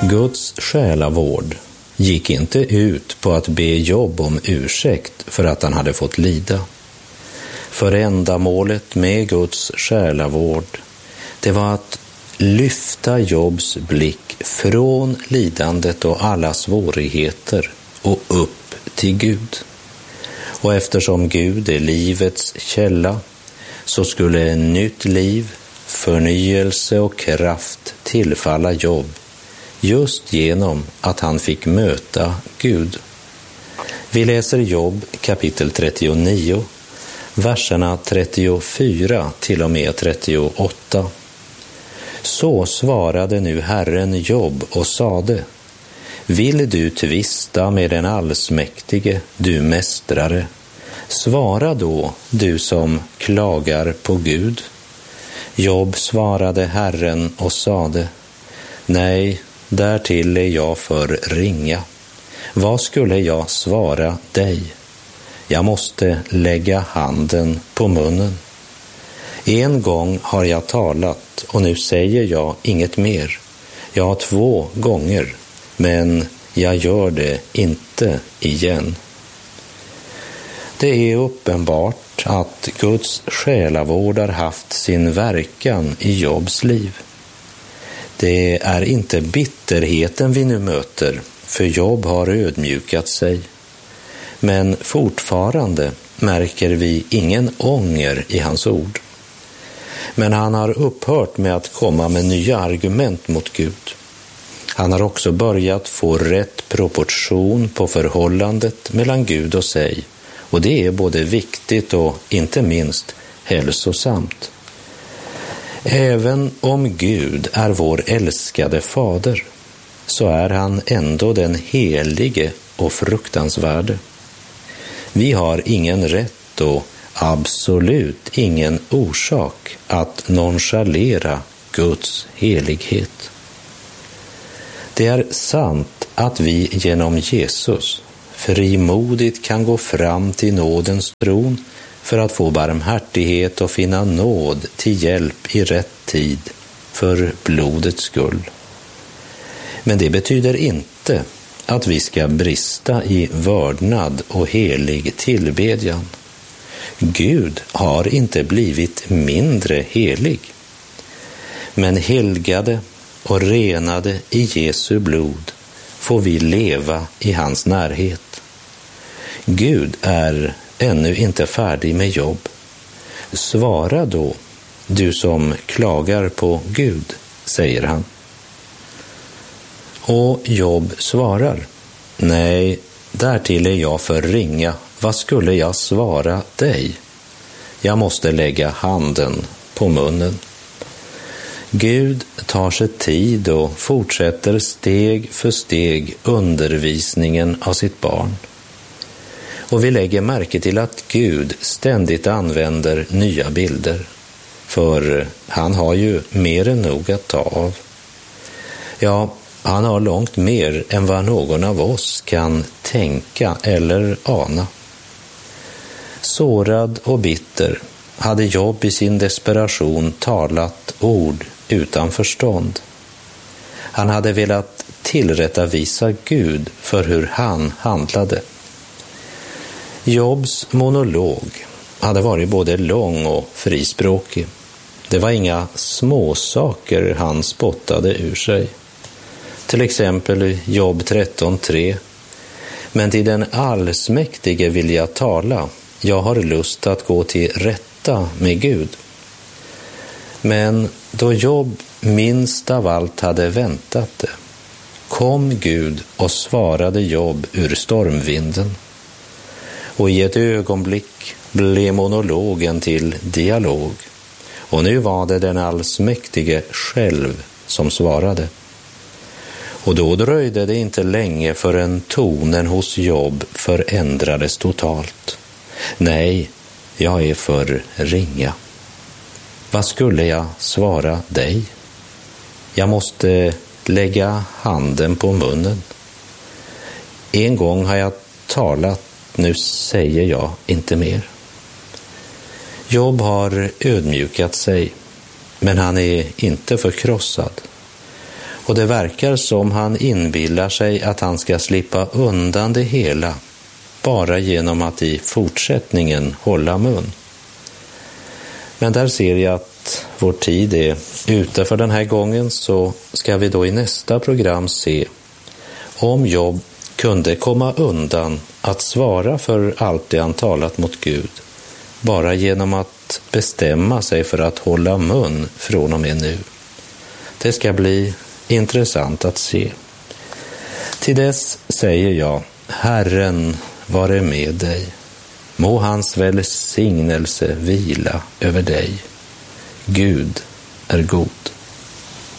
Guds själavård gick inte ut på att be Job om ursäkt för att han hade fått lida. För ändamålet med Guds själavård, det var att lyfta Jobs blick från lidandet och alla svårigheter och upp till Gud. Och eftersom Gud är livets källa, så skulle en nytt liv, förnyelse och kraft tillfalla Job just genom att han fick möta Gud. Vi läser Job kapitel 39, verserna 34 till och med 38. Så svarade nu Herren Job och sade: Vill du tvista med den allsmäktige, du mästrare? Svara då, du som klagar på Gud. Job svarade Herren och sade: Nej, därtill är jag för ringa. Vad skulle jag svara dig? Jag måste lägga handen på munnen. En gång har jag talat och nu säger jag inget mer. Ja, 2 gånger, men jag gör det inte igen. Det är uppenbart att Guds själavård har haft sin verkan i Jobs liv. Det är inte bitterheten vi nu möter, för Job har ödmjukat sig. Men fortfarande märker vi ingen ånger i hans ord. Men han har upphört med att komma med nya argument mot Gud. Han har också börjat få rätt proportion på förhållandet mellan Gud och sig. Och det är både viktigt och inte minst hälsosamt. Även om Gud är vår älskade fader, så är han ändå den helige och fruktansvärde. Vi har ingen rätt och absolut ingen orsak att nonchalera Guds helighet. Det är sant att vi genom Jesus frimodigt kan gå fram till nådens tron för att få barmhärtighet och finna nåd till hjälp i rätt tid för blodets skull. Men det betyder inte att vi ska brista i vördnad och helig tillbedjan. Gud har inte blivit mindre helig. Men helgade och renade i Jesu blod får vi leva i hans närhet. Gud är ännu inte färdig med jobb. Svara då, du som klagar på Gud, säger han. Och Job svarar: Nej, därtill är jag för ringa. Vad skulle jag svara dig? Jag måste lägga handen på munnen. Gud tar sig tid och fortsätter steg för steg undervisningen av sitt barn. Och vi lägger märke till att Gud ständigt använder nya bilder. För han har ju mer än nog att ta av. Ja, han har långt mer än vad någon av oss kan tänka eller ana. Sårad och bitter hade Job i sin desperation talat ord utan förstånd. Han hade velat tillrättavisa Gud för hur han handlade. Jobs monolog hade varit både lång och frispråkig. Det var inga småsaker han spottade ur sig. Till exempel Job 13:3. Men till den allsmäktige vill jag tala. Jag har lust att gå till rätta med Gud. Men då Job minst av allt hade väntat det, kom Gud och svarade Job ur stormvinden. Och i ett ögonblick blev monologen till dialog. Och nu var det den allsmäktige själv som svarade. Och då dröjde det inte länge förrän tonen hos Job förändrades totalt. Nej, jag är för ringa. Vad skulle jag svara dig? Jag måste lägga handen på munnen. En gång har jag talat, nu säger jag inte mer. Job har ödmjukat sig, men han är inte förkrossad. Och det verkar som han inbillar sig att han ska slippa undan det hela bara genom att i fortsättningen hålla mun. Men där ser jag att vår tid är ute för den här gången, så ska vi då i nästa program se om Job kunde komma undan att svara för allt det han talat mot Gud bara genom att bestämma sig för att hålla mun från och med nu. Det ska bli intressant att se. Till dess säger jag, Herren vare med dig. Må hans välsignelse vila över dig. Gud är god.